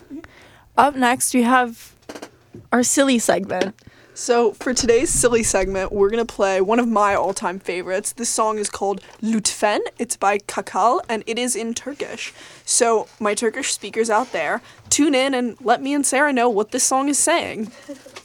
Up next, we have our silly segment. So for today's silly segment, we're going to play one of my all-time favorites. This song is called Lütfen. It's by Kakal, and it is in Turkish. So my Turkish speakers out there, tune in and let me and Sarah know what this song is saying.